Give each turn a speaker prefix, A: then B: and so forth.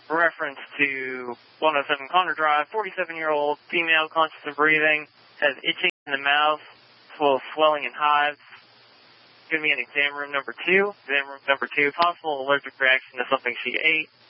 A: reference to 107 Connor Drive, 47-year-old female, conscious and breathing, has itching in the mouth, as well as swelling and hives. Give me an exam room number 2. Exam room number 2, possible allergic reaction to something she ate.